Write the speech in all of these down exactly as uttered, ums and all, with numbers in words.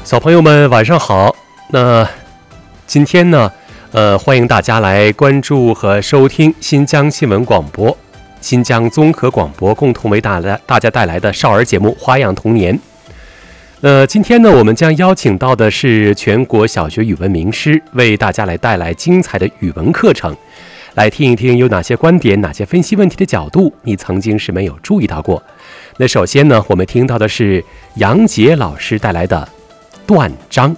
小朋友们晚上好。那今天呢，呃，欢迎大家来关注和收听新疆新闻广播、新疆综合广播共同为大家大家带来的少儿节目《花样童年》。呃，今天呢，我们将邀请到的是全国小学语文名师，为大家来带来精彩的语文课程，来听一听有哪些观点、哪些分析问题的角度，你曾经是没有注意到过。那首先呢，我们听到的是杨杰老师带来的断章。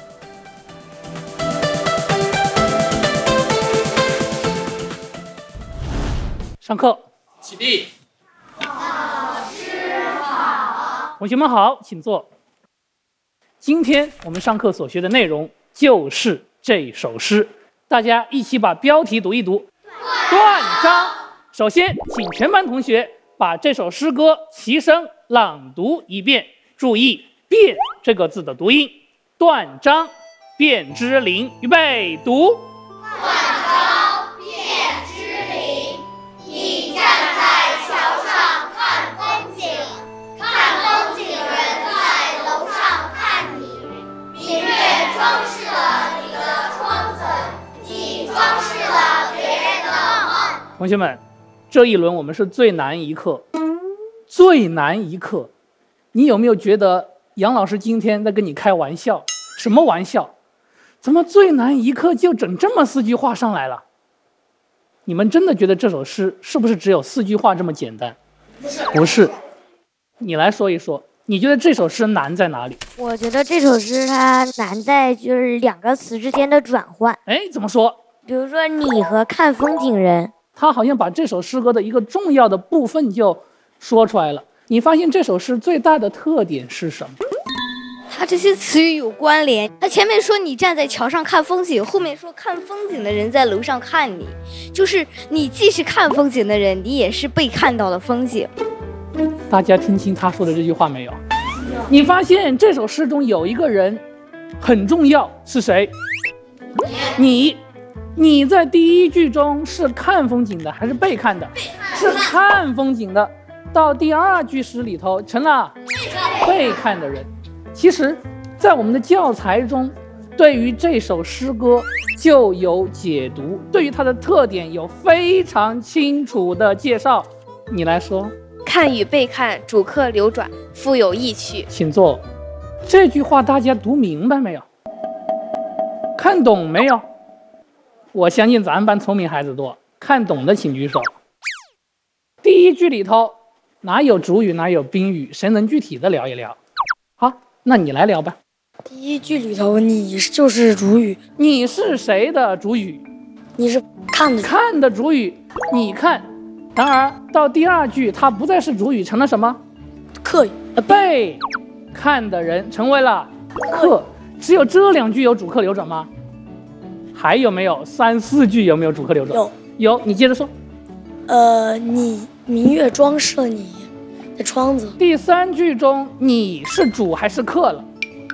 上课， 起立。 老师好。 同学们好，请坐。今天我们上课所学的内容就是这首诗，大家一起把标题读一读。断章。首先，请全班同学把这首诗歌齐声朗读一遍，注意“变”这个字的读音。断章，卞之琳，预备，读。 断章，卞之琳。你站在桥上看风景，看风景人在楼上看你。明月装饰了你的窗子，你装饰了别人的梦。 同学们，这一轮我们是最难一课，最难一课。你有没有觉得杨老师今天在跟你开玩笑？什么玩笑？怎么最难一课就整这么四句话上来了？你们真的觉得这首诗是不是只有四句话这么简单？ 不是， 不是。你来说一说，你觉得这首诗难在哪里？ 我觉得这首诗它难在就是两个词之间的转换。 哎，怎么说？ 比如说你和看风景人， 他好像把这首诗歌的一个重要的部分就说出来了。你发现这首诗最大的特点是什么？ 它这些词语有关联。它前面说你站在桥上看风景，后面说看风景的人在楼上看你，就是你既是看风景的人，你也是被看到的风景。 大家听清他说的这句话没有？你发现这首诗中有一个人很重要，是谁？你。你在第一句中是看风景的还是被看的？是看风景的。到第二句诗里头成了被看的人。其实在我们的教材中，对于这首诗歌就有解读，对于它的特点有非常清楚的介绍。你来说。 看与被看，主客流转，富有意趣。 请坐。这句话大家读明白没有？看懂没有？我相信咱们班聪明孩子多，看懂的请举手。第一句里头哪有主语哪有宾语，谁能具体的聊一聊？好，那你来聊吧。 第一句里头你就是主语， 你是谁的主语？ 你是看的看的主语，你看。然而到第二句它不再是主语，成了什么？ 客语。 被看的人成为了客。只有这两句有主客流转吗？还有没有三四句有没有主客流转？ 有有，你接着说。 呃，你明月装饰了你的窗子。 第三句中你是主还是客了？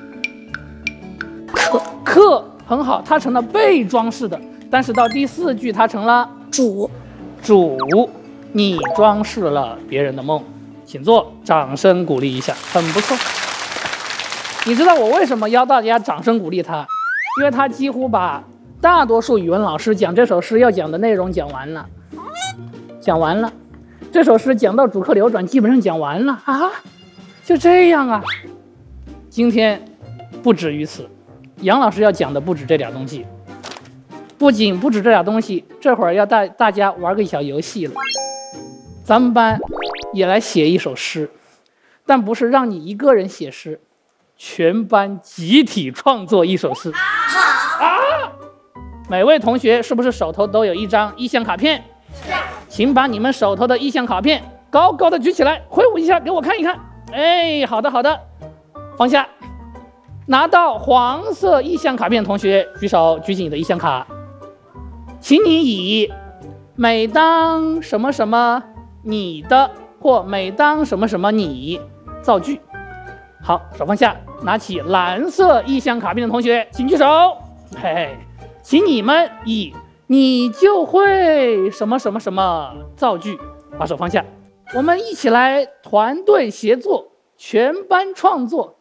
客。 客很好，它成了被装饰的。但是到第四句它成了主。 主，你装饰了别人的梦。请坐，掌声鼓励一下，很不错。你知道我为什么要大家掌声鼓励他？因为他几乎把大多数语文老师讲这首诗要讲的内容讲完了，讲完了。这首诗讲到主客流转基本上讲完了啊，就这样啊。今天不止于此，杨老师要讲的不止这点东西，不仅不止这点东西，这会儿要带大家玩个小游戏了。咱们班也来写一首诗，但不是让你一个人写诗，全班集体创作一首诗。好啊！每位同学是不是手头都有一张意向卡片？是。请把你们手头的意向卡片高高的举起来，挥舞一下给我看一看。哎，好的好的，放下。拿到黄色意向卡片的同学举手，举起你的意向卡。请你以每当什么什么你的或每当什么什么你造句。好，手放下。拿起蓝色意向卡片的同学请举手。嘿嘿，请你们以你就会什么什么什么造句，把手放下。我们一起来团队协作，全班创作，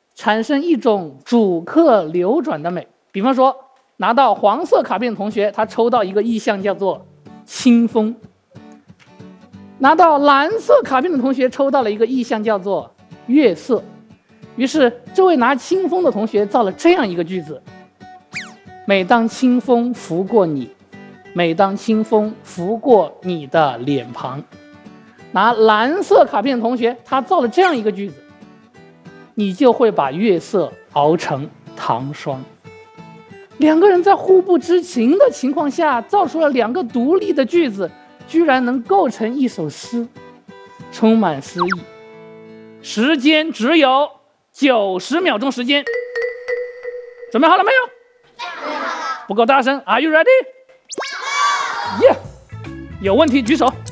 产生一种主客流转的美。比方说，拿到黄色卡片的同学，他抽到一个意象叫做清风；拿到蓝色卡片的同学抽到了一个意象叫做月色。于是，这位拿清风的同学造了这样一个句子：每当清风拂过你，每当清风拂过你的脸庞。拿蓝色卡片的同学，他造了这样一个句子：你就会把月色熬成糖霜。两个人在互不知情的情况下，造出了两个独立的句子，居然能构成一首诗，充满诗意。时间只有九十秒钟时间，准备好了没有？准备好了。不够大声 ，Are you ready？ Yeah， 有问题举手。